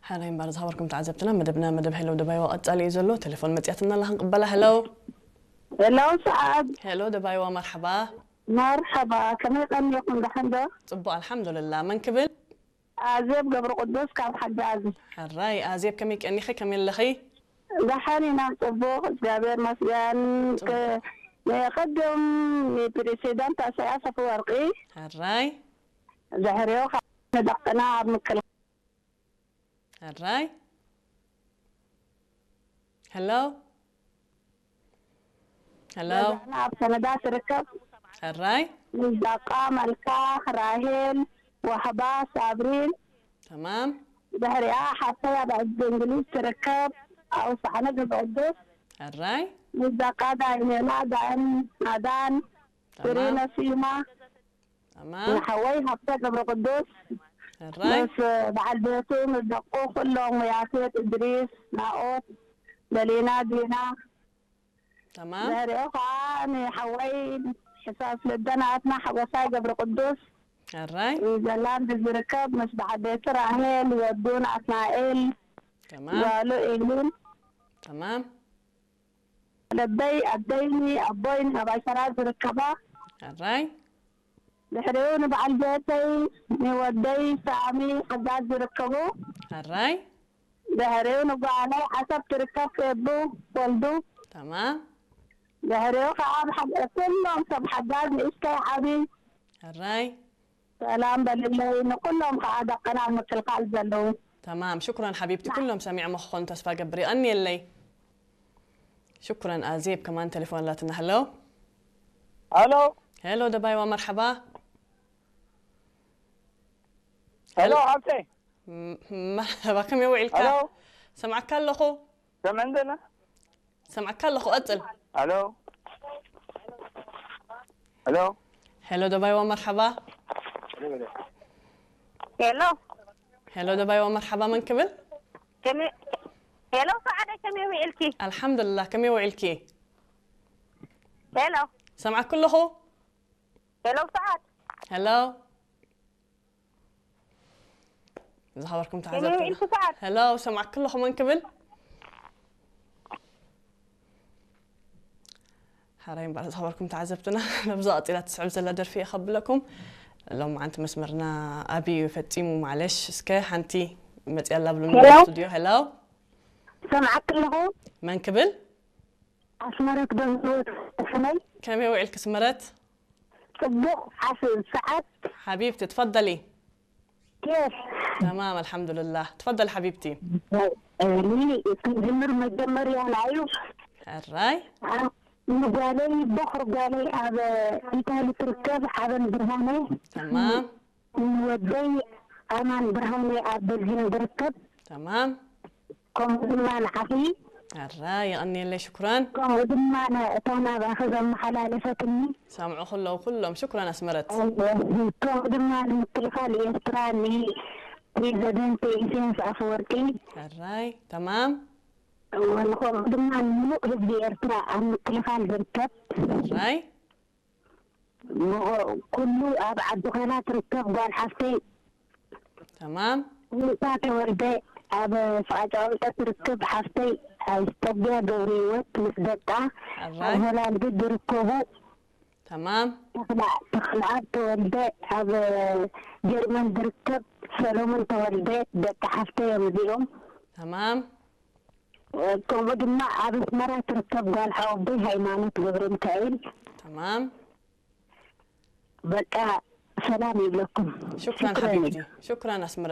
حاليا بعد ظهوركم تعذبتنا مدبنا مدب هلو دباي وقت علي زلو تليفون متياتنا الله نقبلها. هلو سعد. هلو دباي ومرحبا. مرحبا كمان أنيكم دحنده طبوا الحمد لله. من قبل عزيب قبر قدوس كان حد عزيز الراي ازيب كميك اني خي كمين لخي دحاني نام طبوخ جابر مسجان يقدم بريسيدنت سياسة ورقي الراي زهريو دقنا عبد الراي. هلو هلو سندات ركب الراي مصداقة ملكة راهيل وحبا صابرين تمام. زهريا حتى بعد انجليز تركب او صحنة بعدس الراي مصداقة دايمينا دايم نادان سيرينا سيما تمام. نحوي حتى قبر قدوس الراي بس بعد بيتين الدقوق كلهم ويعطيت إدريس ناقوت دلينا دينا تمام. داري أخواني حوي حساس للدناتنا حوساي قبر قدوس الراي زلان بزركب مش بعد بيت راهيل يودون أسماعيل تمام. قالوا إيلين تمام. لدي أديني أبوين أباشرات زركبا الراي لحريون بعد بيتي نودي سامي حداد زركبو الراي دهريون وقالي حسب تركب يبو ولدو تمام. دهريون قاعد حد كلهم سب حداد إشكي حبي الراي سلام بالله إنه كلهم قاعد قناة مثل قال زلو تمام. شكرا حبيبتي كلهم سامع مخون تسفى قبري أني اللي شكرا أزيب كمان تليفون لاتنا. هلو الو هلو دباي ومرحبا. الو عبتي مرحبا كم يوعي الكا الو سمعك كلخو كم عندنا سمعك كلخو أتل. الو الو هلو دباي ومرحبا. هلو هلو دباي ومرحبا. من قبل كمي هلو سعادة كمي ويلكي الحمد لله. كم يوعي الكي هلو سمعك كلخو. هلو سعاد هلو ظهوركم تعذبتنا. سعاد هلو سمعك كلخو. من قبل حرين بعد ظهوركم تعذبتنا نبزقط إلى 9 زلا درفي أخبر لكم لو ما أنت مسمرنا أبي وفتيمو معلش اسكي حنتي متيلا بلون الاستوديو. هلو سمعك له من قبل أسمرت بنزوت سمي كم يوعي الكسمرت صبوخ حسن سعد حبيبتي تفضلي. كيف؟ تمام الحمد لله. تفضل حبيبتي. لي تنمر مجمر يا العيوب الراي قالي بخر قالي هذا انت اللي تركب هذا البرهاني تمام. ودي امان برهاني عبد الهند ركب تمام. كم زمان عفي الراي أني اللي شكرا كم زمان انا باخذ محلالفتني سامعوا كلهم شكرا أسمرت. كم زمان التلفال يستراني بريزيدنت إيسينس أفوركي الراي تمام. والكم زمان مؤهد بإرتراء عن التلفال بركب الراي كله أبعد دخانات ركب قال حفتي تمام. وطاقة ورداء أبا فاجعوا تركب حفتي استبقى دوريوت مصدقة الراي هلال قد ركبوا تمام. تخلعات ورداء أبا جرمان تركب سلومن تورداء دك حفتي يوم تمام. كم بدنا أبا مرة تركب قال حوضي هيمانة قبر مكايل تمام. بقى سلامي لكم شكرا حبيبتي. شكرا أسمرت.